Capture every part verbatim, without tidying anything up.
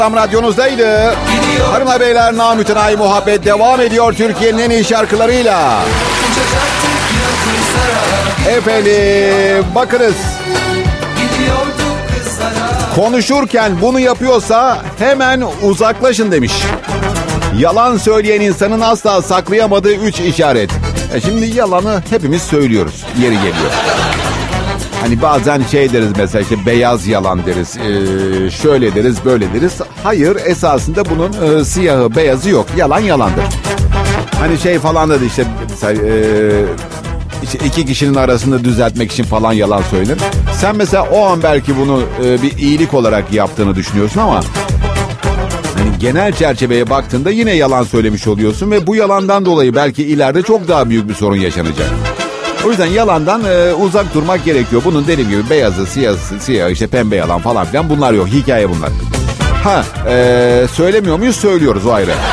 Tam radyonuzdaydı. Hanımlar beyler, namütenayi muhabbet devam ediyor Türkiye'nin en iyi şarkılarıyla. Efendim bakınız. Konuşurken bunu yapıyorsa hemen uzaklaşın demiş. Yalan söyleyen insanın asla saklayamadığı üç işaret. E şimdi yalanı hepimiz söylüyoruz. Yeri geliyor. Hani bazen şey deriz mesela, işte beyaz yalan deriz. Ee, şöyle deriz, böyle deriz. Hayır, esasında bunun e, siyahı beyazı yok. Yalan yalandır. Hani şey falan da işte, mesela, e, işte iki kişinin arasında düzeltmek için falan yalan söylenir. Sen mesela o an belki bunu e, bir iyilik olarak yaptığını düşünüyorsun ama hani genel çerçeveye baktığında yine yalan söylemiş oluyorsun ve bu yalandan dolayı belki ileride çok daha büyük bir sorun yaşanacak. O yüzden yalandan e, uzak durmak gerekiyor. Bunun dediğim gibi beyazı, siyahı, siyah, işte pembe yalan falan filan, bunlar yok. Hikaye bunlar. Ha, e, söylemiyor muyuz? Söylüyoruz, o ayrı.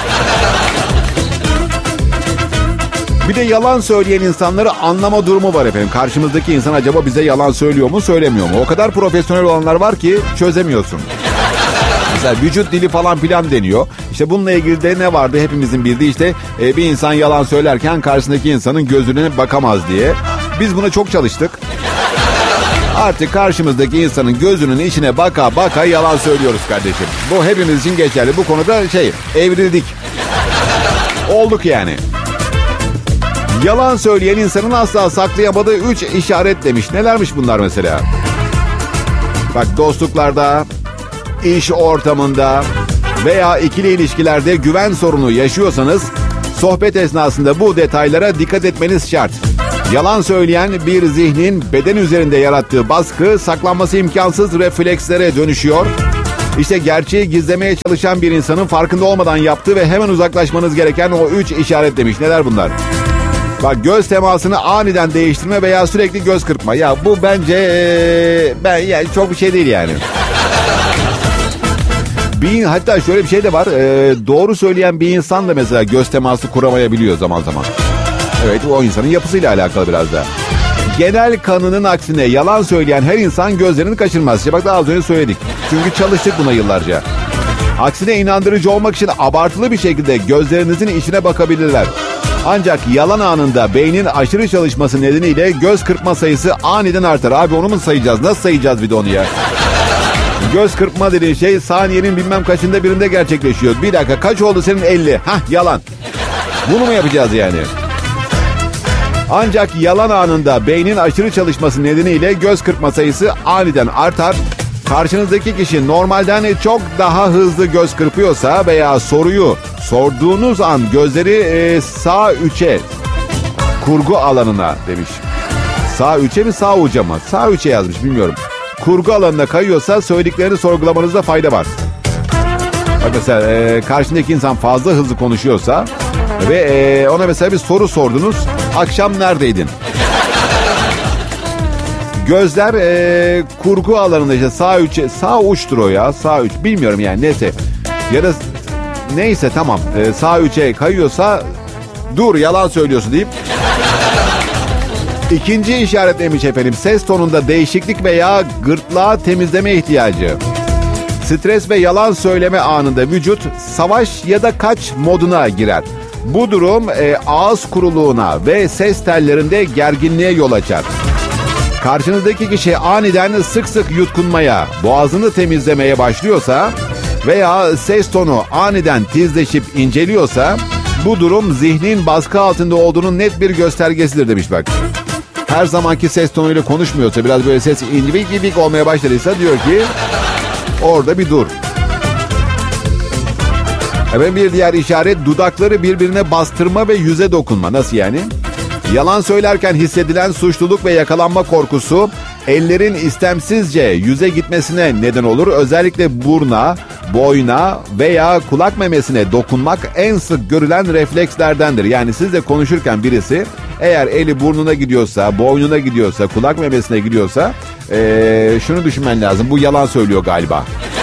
Bir de yalan söyleyen insanları anlama durumu var efendim. Karşımızdaki insan acaba bize yalan söylüyor mu, söylemiyor mu? O kadar profesyonel olanlar var ki çözemiyorsun. Mesela vücut dili falan filan deniyor. İşte bununla ilgili de ne vardı hepimizin bildiği, işte e, bir insan yalan söylerken karşısındaki insanın gözüne bakamaz diye. Biz buna çok çalıştık. Artık karşımızdaki insanın gözünün içine baka baka yalan söylüyoruz kardeşim. Bu hepimiz için geçerli. Bu konuda şey, evrildik. Olduk yani. Yalan söyleyen insanın asla saklayamadığı üç işaret demiş. Nelermiş bunlar mesela? Bak, dostluklarda, iş ortamında veya ikili ilişkilerde güven sorunu yaşıyorsanız sohbet esnasında bu detaylara dikkat etmeniz şart. Yalan söyleyen bir zihnin beden üzerinde yarattığı baskı saklanması imkansız reflekslere dönüşüyor. İşte gerçeği gizlemeye çalışan bir insanın farkında olmadan yaptığı ve hemen uzaklaşmanız gereken o üç işaret demiş. Neler bunlar? Bak, göz temasını aniden değiştirme veya sürekli göz kırpma. Ya bu bence ee, ben yani çok bir şey değil yani. Bir, hatta şöyle bir şey de var. E, doğru söyleyen bir insan da mesela göz teması kuramayabiliyor zaman zaman. Evet, o insanın yapısıyla alakalı biraz da. Genel kanının aksine yalan söyleyen her insan gözlerini kaçırmaz. İşte bak, daha az önce söyledik. Çünkü çalıştık buna yıllarca. Aksine inandırıcı olmak için abartılı bir şekilde gözlerinizin içine bakabilirler. Ancak yalan anında beynin aşırı çalışması nedeniyle göz kırpma sayısı aniden artar. Abi onu mu sayacağız? Nasıl sayacağız bir de onu ya? Göz kırpma dediğin şey saniyenin bilmem kaçında birinde gerçekleşiyor. Bir dakika, kaç oldu senin? elli. Hah, yalan. Bunu mu yapacağız yani? Ancak yalan anında beynin aşırı çalışması nedeniyle göz kırpma sayısı aniden artar. Karşınızdaki kişi normalden çok daha hızlı göz kırpıyorsa veya soruyu sorduğunuz an gözleri e, sağ üçe, kurgu alanına demiş. Sağ üçe mi, sağ uca mı? Sağ üçe yazmış, bilmiyorum. Kurgu alanına kayıyorsa söylediklerini sorgulamanızda fayda var. Bak mesela e, karşındaki insan fazla hızlı konuşuyorsa ve e, ona mesela bir soru sordunuz. Akşam neredeydin? Gözler e, kurgu alanında, işte sağ üçe, sağ uçtur o ya, sağ üç, bilmiyorum yani, neyse. Ya da neyse, tamam, e, sağ üçe kayıyorsa dur, yalan söylüyorsun deyip. İkinci işaret demiş efendim, ses tonunda değişiklik veya gırtlağı temizleme ihtiyacı. Stres ve yalan söyleme anında vücut savaş ya da kaç moduna girer. Bu durum e, ağız kuruluğuna ve ses tellerinde gerginliğe yol açar. Karşınızdaki kişi aniden sık sık yutkunmaya, boğazını temizlemeye başlıyorsa veya ses tonu aniden tizleşip inceliyorsa bu durum zihnin baskı altında olduğunun net bir göstergesidir demiş bak. Her zamanki ses tonuyla konuşmuyorsa, biraz böyle ses incivik incivik olmaya başladıysa diyor ki orada bir dur. Evet, bir diğer işaret dudakları birbirine bastırma ve yüze dokunma. Nasıl yani? Yalan söylerken hissedilen suçluluk ve yakalanma korkusu ellerin istemsizce yüze gitmesine neden olur. Özellikle burna, boyna veya kulak memesine dokunmak en sık görülen reflekslerdendir. Yani siz de konuşurken birisi eğer eli burnuna gidiyorsa, boynuna gidiyorsa, kulak memesine gidiyorsa ee, şunu düşünmen lazım. Bu yalan söylüyor galiba.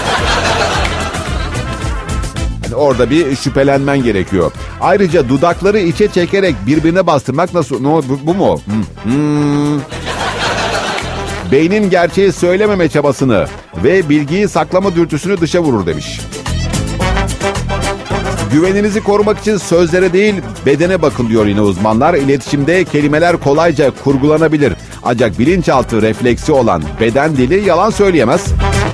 Yani orada bir şüphelenmen gerekiyor. Ayrıca dudakları içe çekerek birbirine bastırmak nasıl? No, bu, bu mu? Hmm. Hmm. Beynin gerçeği söylememe çabasını ve bilgiyi saklama dürtüsünü dışa vurur demiş. Güveninizi korumak için sözlere değil bedene bakın diyor yine uzmanlar. İletişimde kelimeler kolayca kurgulanabilir. Ancak bilinçaltı refleksi olan beden dili yalan söyleyemez.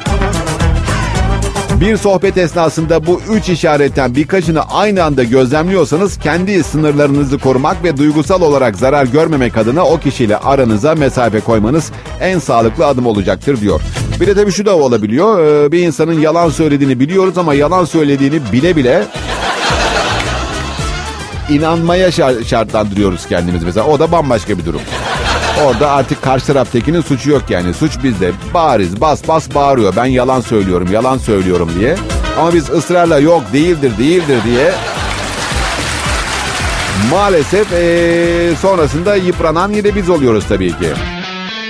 Bir sohbet esnasında bu üç işaretten birkaçını aynı anda gözlemliyorsanız kendi sınırlarınızı korumak ve duygusal olarak zarar görmemek adına o kişiyle aranıza mesafe koymanız en sağlıklı adım olacaktır diyor. Bir de tabii şu da olabiliyor. Bir insanın yalan söylediğini biliyoruz ama yalan söylediğini bile bile inanmaya şartlandırıyoruz kendimizi mesela. O da bambaşka bir durum. Orada artık karşı taraftakinin suçu yok yani. Suç bizde. Bariz bas bas bağırıyor. Ben yalan söylüyorum, yalan söylüyorum diye. Ama biz ısrarla yok değildir, değildir diye maalesef ee, sonrasında yıpranan yine biz oluyoruz tabii ki.